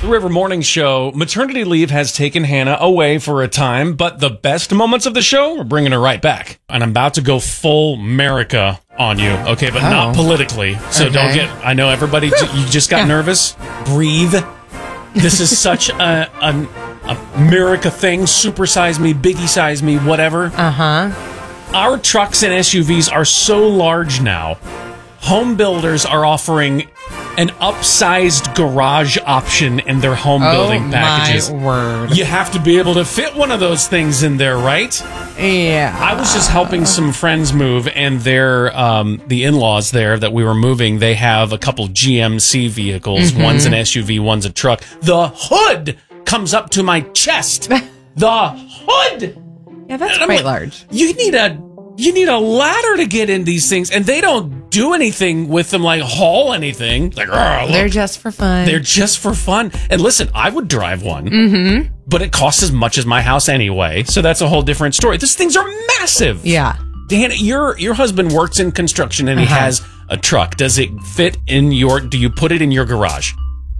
The River Morning Show. Maternity leave has taken Hannah away for a time, but the best moments of the show, we're bringing her right back. And I'm about to go full America on you, okay? But not politically. So don't get, I know everybody, you just got nervous. Breathe. This is such a America thing. Supersize me, biggie size me, whatever. Our trucks and SUVs are so large now. Home builders are offering an upsized garage option in their home building packages. My word. You have to be able to fit one of those things in there, right? Yeah. I was just helping some friends move, and their the in-laws there that we were moving, they have a couple GMC vehicles. One's an SUV, one's a truck. The hood comes up to my chest. The hood! Yeah, that's quite large. You need a ladder to get in these things, and they don't do anything with them, like haul anything. Like, they're just for fun. They're just for fun. And listen, I would drive one, but it costs as much as my house anyway, so that's a whole different story. These things are massive. Yeah. Dan, your husband works in construction, and he has a truck. Does it fit in your? Do you put it in your garage?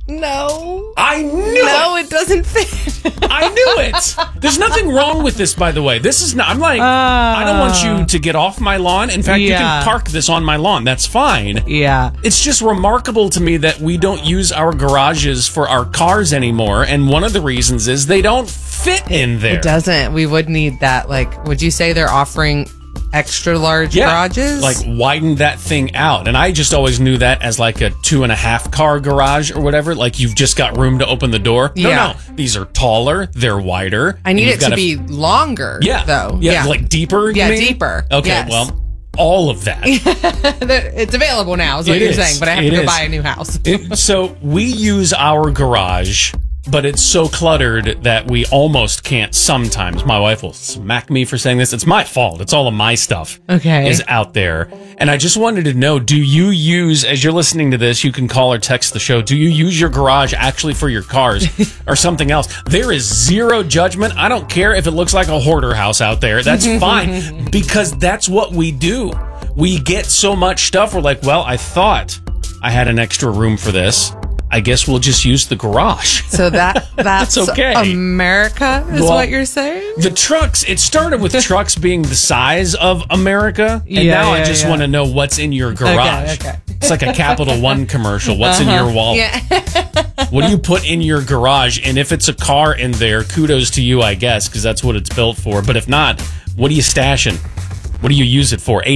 No. I knew it doesn't fit. I knew it. There's nothing wrong with this, by the way. This is not, I'm like, I don't want you to get off my lawn. In fact, you can park this on my lawn. That's fine. Yeah. It's just remarkable to me that we don't use our garages for our cars anymore. And one of the reasons is they don't fit in there. It doesn't. We would need that. Like, would you say they're offering extra large garages? Like widen that thing out. And I just always knew that as like a 2.5 car garage or whatever. Like you've just got room to open the door. No. These are taller. They're wider. I need it to be longer, though. Yeah, like deeper, you mean? Deeper. Okay, yes. well, all of that. It's available now, is what you're saying, but I have to go buy a new house. So we use our garage, but it's so cluttered that we almost can't sometimes. My wife will smack me for saying this. It's my fault. It's all of my stuff is out there. And I just wanted to know, do you use, as you're listening to this, you can call or text the show, do you use your garage actually for your cars or something else? There is zero judgment. I don't care if it looks like a hoarder house out there. That's fine, because that's what we do. We get so much stuff. We're like, well, I thought I had an extra room for this. I guess we'll just use the garage. So that's okay. America is what you're saying? The trucks, it started with trucks being the size of America. And now I just want to know what's in your garage. Okay. It's like a Capital One commercial. What's in your wallet? Yeah. What do you put in your garage? And if it's a car in there, kudos to you, I guess, because that's what it's built for. But if not, what are you stashing? What do you use it for?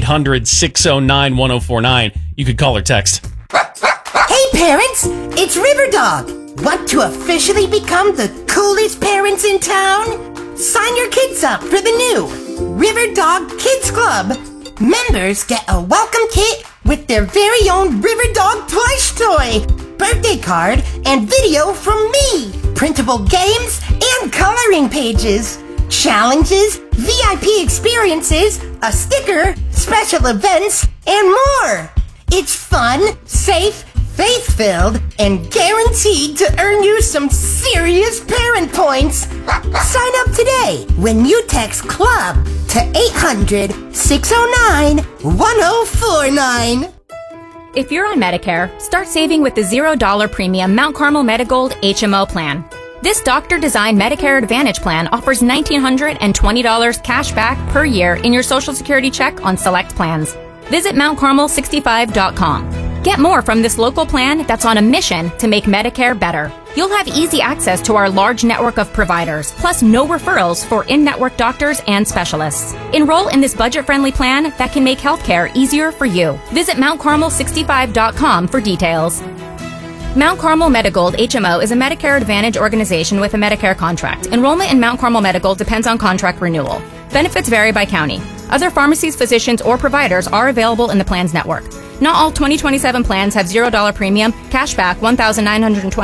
800-609-1049. You could call or text. Hey parents, it's River Dog. Want to officially become the coolest parents in town? Sign your kids up for the new River Dog Kids Club. Members get a welcome kit with their very own River Dog plush toy, birthday card, and video from me, printable games, and coloring pages, challenges, VIP experiences, a sticker, special events, and more. It's fun, safe, faith-filled, and guaranteed to earn you some serious parent points. Sign up today when you text CLUB to 800-609-1049. If you're on Medicare, start saving with the $0 premium Mount Carmel Medigold HMO plan. This doctor-designed Medicare Advantage plan offers $1,920 cash back per year in your Social Security check on select plans. Visit MountCarmel65.com. Get more from this local plan that's on a mission to make Medicare better. You'll have easy access to our large network of providers, plus no referrals for in-network doctors and specialists. Enroll in this budget-friendly plan that can make healthcare easier for you. Visit MountCarmel65.com for details. Mount Carmel Medigold HMO is a Medicare Advantage organization with a Medicare contract. Enrollment in Mount Carmel Medigold depends on contract renewal. Benefits vary by county. Other pharmacies, physicians, or providers are available in the plan's network. Not all 2027 plans have $0 premium, cashback $1,920